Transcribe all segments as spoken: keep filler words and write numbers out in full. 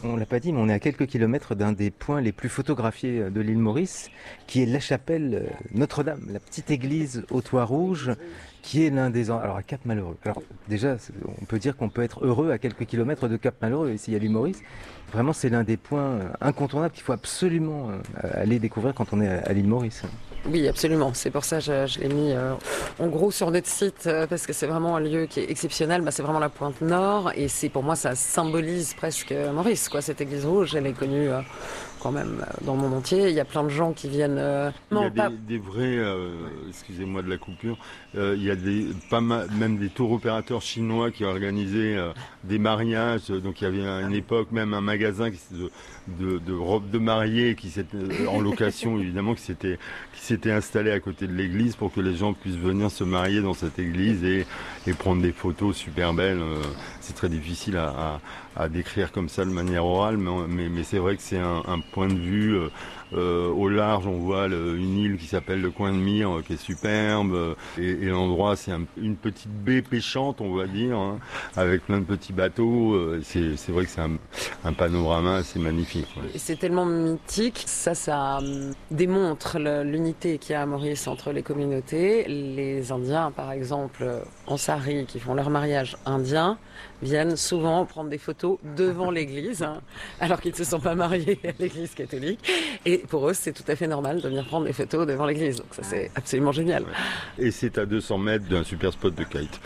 on l'a pas dit, mais on est à quelques kilomètres d'un des points les plus photographiés de l'île Maurice, qui est la chapelle Notre-Dame, la petite église au toit rouge, qui est l'un des... en- Alors à Cap-Malheureux. Alors déjà, on peut dire qu'on peut être heureux à quelques kilomètres de Cap-Malheureux, ici à l'île Maurice. Vraiment, c'est l'un des points incontournables qu'il faut absolument aller découvrir quand on est à l'île Maurice. Oui, absolument. C'est pour ça que je, je l'ai mis euh, en gros sur notre site, euh, parce que c'est vraiment un lieu qui est exceptionnel. Bah, c'est vraiment la pointe nord, et c'est pour moi, ça symbolise presque Maurice, quoi. Cette église rouge, elle est connue euh, quand même euh, dans le monde entier. Il y a plein de gens qui viennent... Euh, il y a non, pas... des, des vrais, euh, excusez-moi de la coupure, euh, il y a des, pas mal, même des tours opérateurs chinois qui organisaient euh, des mariages. Donc il y avait à une époque même un magasin qui, de, de, de robes de mariée qui s'était en location évidemment, qui s'était qui s'était installé à côté de l'église pour que les gens puissent venir se marier dans cette église et, et prendre des photos super belles. C'est très difficile à, à, à décrire comme ça de manière orale, mais, mais, mais c'est vrai que c'est un, un point de vue. Euh, Euh, au large, on voit le, une île qui s'appelle le Coin de Mire, euh, qui est superbe, euh, et, et l'endroit, c'est un, une petite baie pêchante, on va dire, hein, avec plein de petits bateaux. Euh, c'est, c'est vrai que c'est un, un panorama assez magnifique. Ouais. C'est tellement mythique, ça, ça euh, démontre le, l'unité qu'il y a à Maurice entre les communautés. Les Indiens, par exemple, en sari, qui font leur mariage indien, viennent souvent prendre des photos devant l'église, hein, alors qu'ils ne se sont pas mariés à l'église catholique. Et pour eux, c'est tout à fait normal de venir prendre des photos devant l'église. Donc ça, c'est absolument génial. Et c'est à deux cents mètres d'un super spot de kite.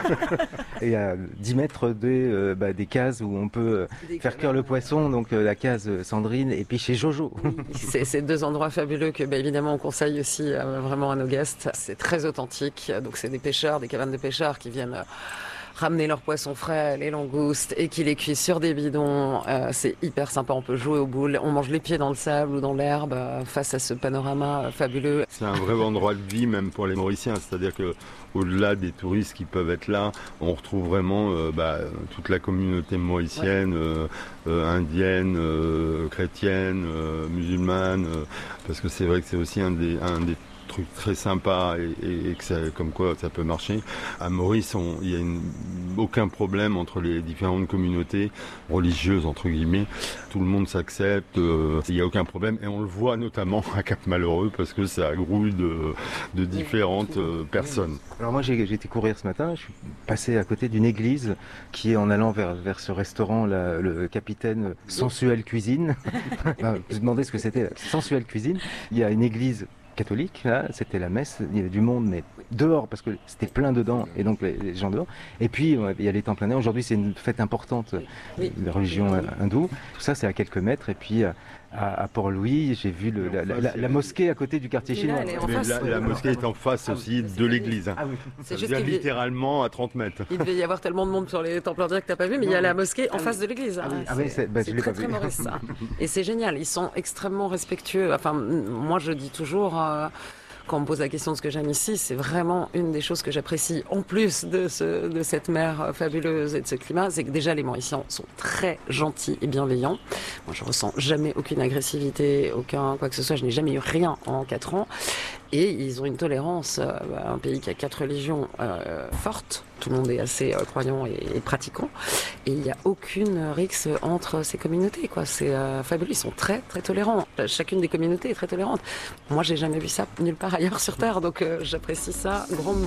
Et à dix mètres des, euh, bah, des cases où on peut euh, faire cuire le poisson, donc euh, la case Sandrine et puis chez Jojo. C'est, c'est deux endroits fabuleux que, bah, évidemment, on conseille aussi euh, vraiment à nos guests. C'est très authentique. Donc c'est des pêcheurs, des cabanes de pêcheurs qui viennent... Euh, ramener leurs poissons frais, les langoustes, et qui les cuisent sur des bidons. Euh, c'est hyper sympa, on peut jouer aux boules, on mange les pieds dans le sable ou dans l'herbe euh, face à ce panorama euh, fabuleux. C'est un vrai endroit de vie même pour les Mauriciens, c'est-à-dire que au-delà des touristes qui peuvent être là, on retrouve vraiment euh, bah, toute la communauté mauricienne, ouais. euh, euh, indienne, euh, chrétienne, euh, musulmane, euh, parce que c'est vrai que c'est aussi un des, un des truc très sympa et, et, et que ça, comme quoi ça peut marcher. À Maurice, on, il n'y a une, aucun problème entre les différentes communautés religieuses, entre guillemets. Tout le monde s'accepte, euh, il n'y a aucun problème. Et on le voit notamment à Cap-Malheureux parce que ça grouille de, de différentes euh, personnes. Alors moi, j'ai, j'ai été courir ce matin, je suis passé à côté d'une église qui est en allant vers, vers ce restaurant, là, le capitaine Sensuelle Cuisine. Enfin, je me demandais ce que c'était, Sensuelle Cuisine. Il y a une église catholique, là, c'était la messe, il y avait du monde, mais dehors, parce que c'était plein dedans, et donc les, les gens dehors. Et puis, il y a les temps plein air. Aujourd'hui, c'est une fête importante oui. de la religion hindoue. Tout ça, c'est à quelques mètres. Et puis, à, à Port-Louis, j'ai vu le, la, la, la, la mosquée à côté du quartier chinois. Mais la, la mosquée est en face aussi ah oui, de l'église. Hein. Ah oui. C'est juste littéralement à trente mètres. Il devait y avoir tellement de monde sur les temples indiens que tu n'as pas vu, mais non, il y a la mosquée en ah face oui. de l'église. Ah hein. oui. Ah oui, c'est, bah, c'est très, très Maurice, ça. Et c'est génial, ils sont extrêmement respectueux. Enfin, moi, je dis toujours... Euh, quand on me pose la question de ce que j'aime ici, c'est vraiment une des choses que j'apprécie en plus de, ce, de cette mer fabuleuse et de ce climat, c'est que déjà les Mauriciens sont très gentils et bienveillants. Moi, je ressens jamais aucune agressivité, aucun quoi que ce soit. Je n'ai jamais eu rien en quatre ans. Et ils ont une tolérance, euh, un pays qui a quatre religions euh, fortes. Tout le monde est assez euh, croyant et, et pratiquant. Et il n'y a aucune rixe entre ces communautés, quoi. C'est euh, fabuleux. Ils sont très, très tolérants. Chacune des communautés est très tolérante. Moi, j'ai jamais vu ça nulle part ailleurs sur Terre. Donc, euh, j'apprécie ça grandement.